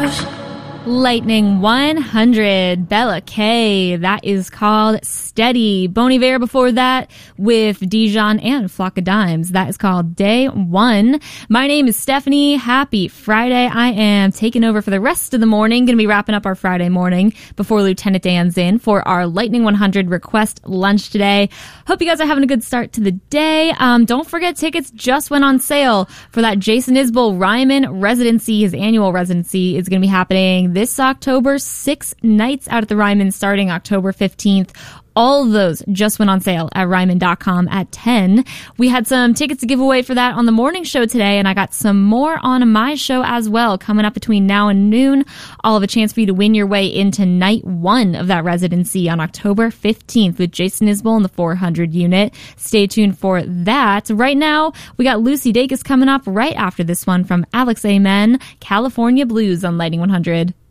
Lightning 100, Bella K. That is called Steady. Bon Iver before that with Dijon and Flock of Dimes. That is called Day One. My name is Stephanie. Happy Friday. I am taking over for the rest of the morning. Going to be wrapping up our Friday morning before Lieutenant Dan's in for our Lightning 100 request lunch today. Hope you guys are having a good start to the day. Don't forget, tickets just went on sale for that Jason Isbell Ryman residency. His annual residency is going to be happening this October, 6 nights out at the Ryman starting October 15th. All of those just went on sale at Ryman.com at 10. We had some tickets to give away for that on the morning show today, and I got some more on my show as well coming up between now and noon. I'll have a chance for you to win your way into night one of that residency on October 15th with Jason Isbell in the 400 unit. Stay tuned for that. Right now, we got Lucy Dacus coming up right after this one from Alex Amen, California Blues on Lightning 100.